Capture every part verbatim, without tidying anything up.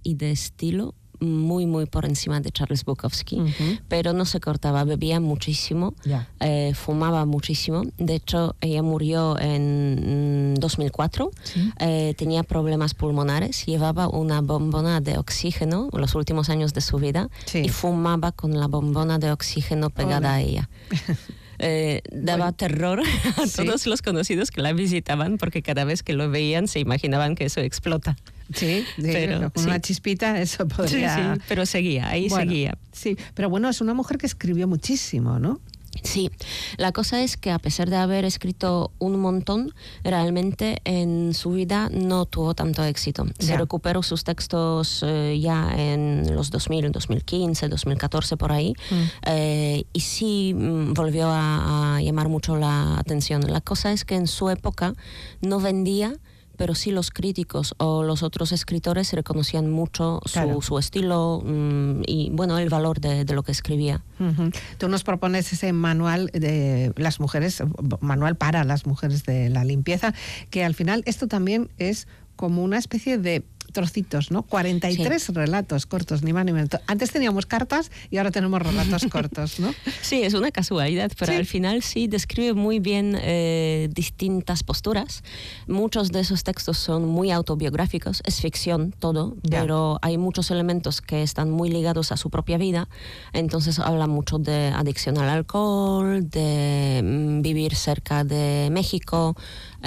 y de estilo muy, muy por encima de Charles Bukowski, uh-huh. pero no se cortaba, bebía muchísimo, yeah. eh, fumaba muchísimo. De hecho, ella murió en dos mil cuatro, ¿Sí? eh, tenía problemas pulmonares, llevaba una bombona de oxígeno en los últimos años de su vida sí. y fumaba con la bombona de oxígeno pegada Hola. a ella. Eh, daba bueno, terror a ¿sí? todos los conocidos que la visitaban, porque cada vez que lo veían se imaginaban que eso explota. Sí, sí, pero con sí. una chispita eso podría... Sí, sí, pero seguía, ahí bueno, seguía. Sí, pero bueno, es una mujer que escribió muchísimo, ¿no? Sí, la cosa es que a pesar de haber escrito un montón, realmente en su vida no tuvo tanto éxito. Se yeah. recuperó sus textos eh, ya en los dos mil, dos mil quince, dos mil catorce, por ahí, mm. eh, y sí mm, volvió a, a llamar mucho la atención. La cosa es que en su época no vendía, pero sí los críticos o los otros escritores reconocían mucho su, claro. su estilo mmm, y bueno, el valor de, de lo que escribía. Uh-huh. Tú nos propones ese manual de las mujeres, manual para las mujeres de la limpieza, que al final esto también es como una especie de trocitos, ¿no? cuarenta y tres sí. relatos cortos, ni más ni menos. Antes teníamos cartas y ahora tenemos relatos cortos, ¿no? Sí, es una casualidad, pero sí. al final sí describe muy bien eh, distintas posturas. Muchos de esos textos son muy autobiográficos, es ficción todo, ya. pero hay muchos elementos que están muy ligados a su propia vida. Entonces habla mucho de adicción al alcohol, de mm, vivir cerca de México,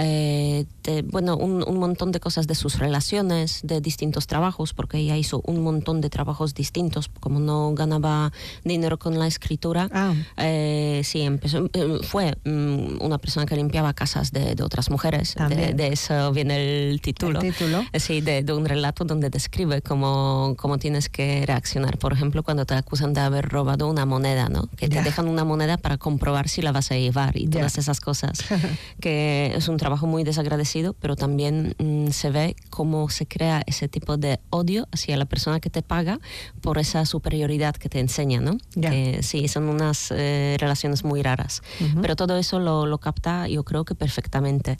eh, de, bueno, un, un montón de cosas de sus relaciones, de distintos trabajos, porque ella hizo un montón de trabajos distintos, como no ganaba dinero con la escritura. Ah. Eh, sí, empezó, eh, fue um, una persona que limpiaba casas de, de otras mujeres. De, de eso viene el título. ¿El título? Eh, sí, de, de un relato donde describe cómo, cómo tienes que reaccionar. Por ejemplo, cuando te acusan de haber robado una moneda, ¿no? Que te ya. dejan una moneda para comprobar si la vas a llevar y todas ya. esas cosas. Que es un trabajo muy desagradecido, pero también mm, se ve cómo se crea ese tipo de odio hacia la persona que te paga por esa superioridad que te enseña, ¿no? Yeah. Que sí, son unas eh, relaciones muy raras. Uh-huh. Pero todo eso lo, lo capta, yo creo que perfectamente.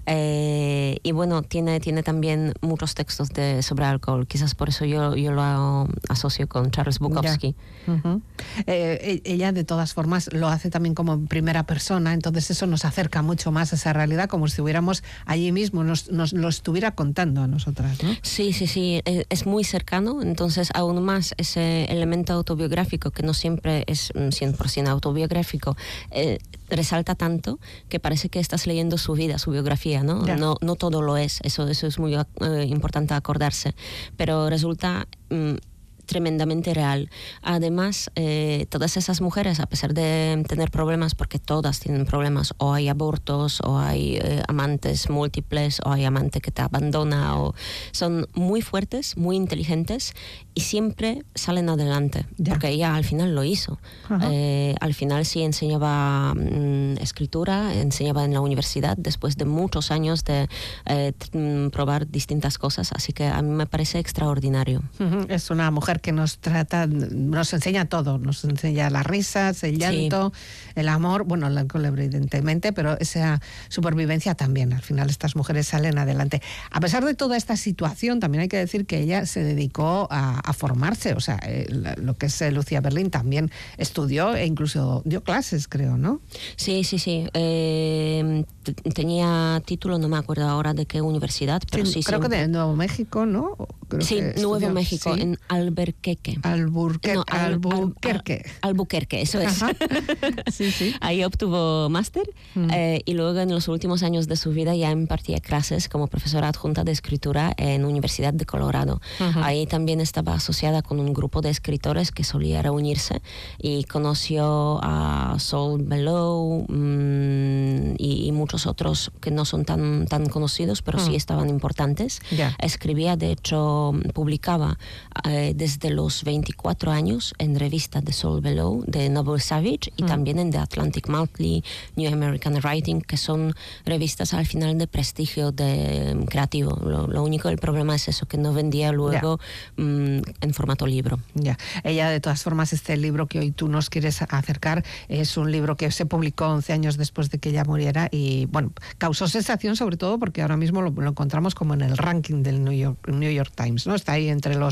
Eh, y bueno, tiene, tiene también muchos textos de, sobre alcohol. Quizás por eso yo, yo lo asocio con Charles Bukowski. Yeah. Uh-huh. eh, ella, de todas formas, lo hace también como en primera persona, entonces eso nos acerca mucho más a esa realidad, como si estuviéramos allí mismo, nos, nos lo estuviera contando a nosotras, ¿no? Sí, sí, sí, es muy cercano, entonces aún más ese elemento autobiográfico, que no siempre es cien por ciento autobiográfico, eh, resalta tanto que parece que estás leyendo su vida, su biografía, ¿no? Yeah. No, no todo lo es, eso, eso es muy eh, importante acordarse, pero resulta... Mm, tremendamente real. Además, eh, todas esas mujeres, a pesar de tener problemas, porque todas tienen problemas, o hay abortos, o hay eh, amantes múltiples, o hay amante que te abandona, o son muy fuertes, muy inteligentes y siempre salen adelante, ya. porque ella al final lo hizo. Eh, al final sí enseñaba mm, escritura, enseñaba en la universidad después de muchos años de eh, t- probar distintas cosas, así que a mí me parece extraordinario. Uh-huh. Es una mujer que nos trata, nos enseña todo, nos enseña las risas, el llanto, sí. el amor, bueno, el alcohol evidentemente, pero esa supervivencia también. Al final estas mujeres salen adelante. A pesar de toda esta situación, también hay que decir que ella se dedicó a, a formarse, o sea, eh, lo que es eh, Lucía Berlín también estudió e incluso dio clases, creo, ¿no? Sí, sí, sí. Eh, t- tenía título, no me acuerdo ahora de qué universidad, pero sí, sí creo siempre. que de Nuevo México, ¿no? Creo sí, que Nuevo estudió, México, sí. en Albuquerque. Alburquerque. No, al, Albuquerque. Al, al, Albuquerque, eso es. sí, sí. Ahí obtuvo máster mm. eh, y luego en los últimos años de su vida ya impartía clases como profesora adjunta de escritura en Universidad de Colorado. Uh-huh. Ahí también estaba asociada con un grupo de escritores que solía reunirse y conoció a Saul Bellow mmm, y, y muchos otros que no son tan, tan conocidos, pero uh-huh. sí estaban importantes. Yeah. Escribía, de hecho, publicaba eh, desde los veinticuatro años en revistas de Saul Bellow, de Noble Savage y mm. también en The Atlantic Monthly, New American Writing, que son revistas al final de prestigio de um, creativo. Lo, lo único, el problema es eso, que no vendía luego yeah. um, en formato libro. Ya, yeah. Ella, de todas formas, este libro que hoy tú nos quieres acercar es un libro que se publicó once años después de que ella muriera y, bueno, causó sensación sobre todo porque ahora mismo lo, lo encontramos como en el ranking del New York, New York Times, ¿no? Está ahí entre los